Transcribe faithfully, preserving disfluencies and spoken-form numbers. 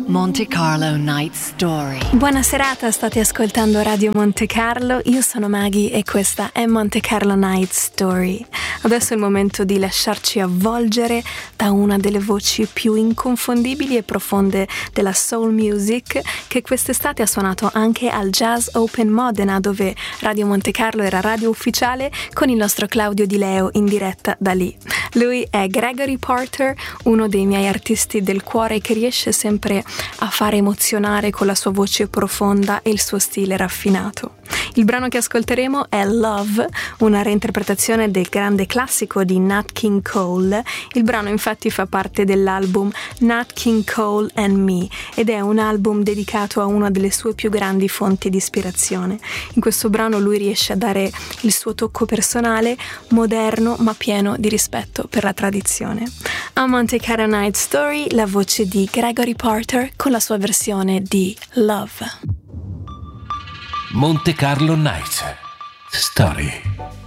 Monte Carlo Night Story. Buona serata, state ascoltando Radio Monte Carlo, io sono Maggie e questa è Monte Carlo Night Story. Adesso è il momento di lasciarci avvolgere da una delle voci più inconfondibili e profonde della soul music, che quest'estate ha suonato anche al Jazz Open Modena, dove Radio Monte Carlo era radio ufficiale, con il nostro Claudio Di Leo in diretta da lì. Lui è Gregory Porter, uno dei miei artisti del cuore, che riesce sempre a fare emozionare con la sua voce profonda e il suo stile raffinato. Il brano che ascolteremo è Love, una reinterpretazione del grande classico di Nat King Cole. Il brano infatti fa parte dell'album Nat King Cole and Me ed è un album dedicato a una delle sue più grandi fonti di ispirazione. In questo brano lui riesce a dare il suo tocco personale, moderno ma pieno di rispetto per la tradizione. A Monte Carlo Night Story, la voce di Gregory Porter con la sua versione di Love. Monte Carlo Night Story.